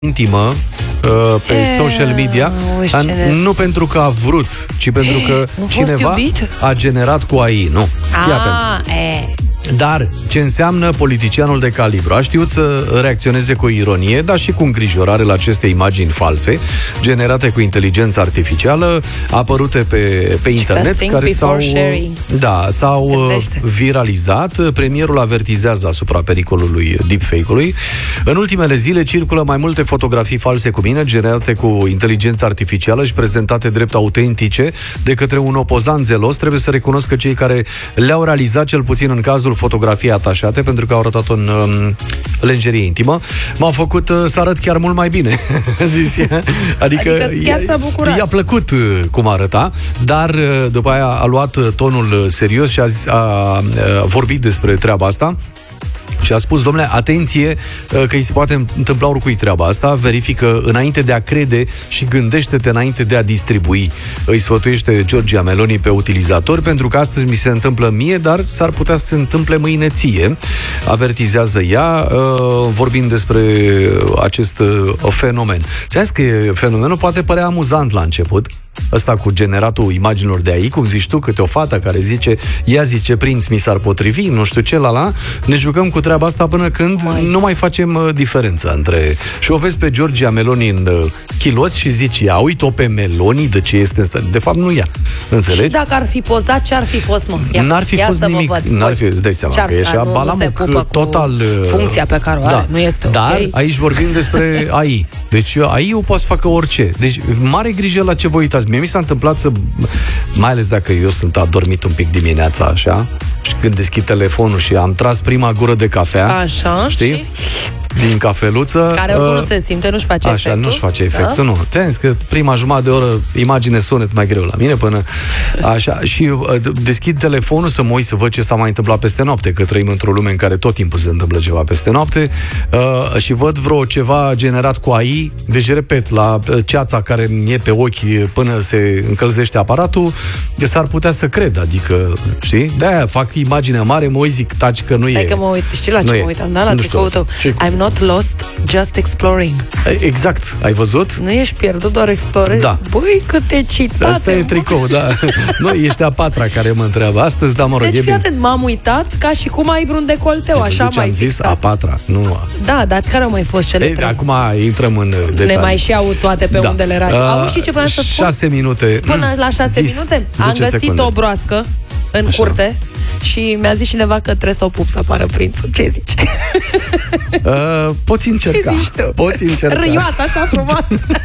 intimă pe social media, nu pentru că a vrut, ci pentru că cineva a generat cu AI, nu. Dar ce înseamnă politicianul de calibru? A știut să reacționeze cu ironie, dar și cu îngrijorare la aceste imagini false, generate cu inteligență artificială, apărute pe internet, care s-au viralizat. Premierul avertizează asupra pericolului deepfake-ului. În ultimele zile circulă mai multe fotografii false cu mine, generate cu inteligență artificială și prezentate drept autentice de către un opozant zelos. Trebuie să recunosc că cei care le-au realizat, cel puțin în cazul fotografii atașate, pentru că au arătat-o în lenjerie intimă, m-a făcut să arăt chiar mult mai bine. Adică i-a plăcut cum arăta, dar după aia a luat tonul serios și a vorbit despre treaba asta. Și a spus, domnule, atenție că îi se poate întâmpla oricui treaba asta, verifică înainte de a crede și gândește-te înainte de a distribui. Îi sfătuiește Giorgia Meloni pe utilizatori, pentru că astăzi mi se întâmplă mie, dar s-ar putea să se întâmple mâine ție. Avertizează ea, vorbind despre acest fenomen. Ți-am zis că fenomenul poate părea amuzant la început, ăsta cu generatul imaginilor de AI, cum zici tu, câte o fată care zice, ea zice, prinț mi s-ar potrivi, nu știu ce, ne jucăm cu treaba asta până când nu mai facem diferența între... Și o vezi pe Giorgia Meloni în chiloți și zici, ia, uite-o pe Meloni, de ce este în... De fapt, nu ea. Înțelegi? Și dacă ar fi pozat, ce ar fi fost, mă? N-ar fi fost nimic. N-ar fi, îți dai seama că e așa balamuc total... funcția pe care o are, nu este ok. Dar aici vorbim despre AI. Deci AI-ul poate să facă orice. Deci mare grijă la ce vă uitați. Mie mi s-a întâmplat să... Mai ales dacă eu sunt adormit un pic dimineața, așa, și când deschid telefonul și am tras prima gură de cafea, așa, știi? Și... din cafeluță... Care nu se simte, nu-și face efectul. Așa, nu-și face efectul, nu. Ți-am zis că prima jumătate de oră imagine sunet mai greu la mine până... Așa, și deschid telefonul să mă uit să văd ce s-a mai întâmplat peste noapte, că trăim într-o lume în care tot timpul se întâmplă ceva peste noapte, și văd ceva generat cu AI, deci repet, la ceața care e pe ochi până se încălzește aparatul, s-ar putea să cred, adică, știi? De-aia fac imaginea mare, mă uit, zic, taci că nu e. Hai că mă uit, știi la ce mă uitam, da? La tricoul tău. I'm not lost, just exploring. Exact, ai văzut? Nu ești pierdut, doar explorezi? Da. Băi, câte citate! Asta e tricou, da. Nu, ești a patra care mă întreabă astăzi, dar mă rog, deci, fii atent, m-am uitat ca și cum ai vreun decolteu, așa mai am zis fixat. a patra, nu. Da, dar care au mai fost cele trei? Acum intrăm în detalii. Le mai și au toate pe undele radio. Știi ce vreau să spun? 6 minute. Până la 6 minute am găsit o broască în curte și mi-a zis cineva că trebuie să o pup să apară prințul. Ce zici? Poți încerca. Ce zici tu? Poți încerca. Râioasă, așa frumos.